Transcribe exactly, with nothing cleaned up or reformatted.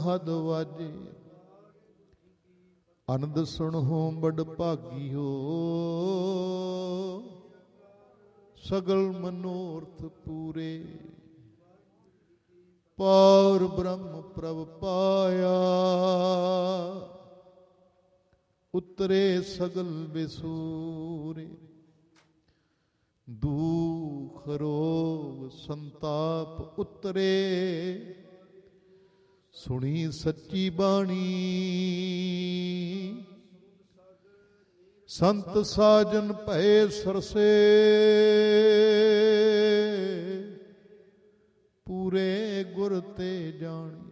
ਹਦ ਵਾਜੇ। ਅਨੰਦ ਸੁਣਹੁ ਬੜ ਭਾਗੀਓ, ਸਗਲ ਮਨੋਰਥ ਪੂਰੇ। ਪਾਰ ਬ੍ਰਹਮ ਪ੍ਰਭ ਪਾਇਆ, ਉਤਰੇ ਸਗਲ ਵਿਸੂਰੇ। ਦੁਖ ਰੋਗ ਸੰਤਾਪ ਉਤਰੇ, ਸੁਣੀ ਸੱਚੀ ਬਾਣੀ। ਸੰਤ ਸਾਜਨ ਭਏ ਸਰਸੇ, ਪੂਰੇ ਗੁਰ ਤੇ ਜਾਣੀ।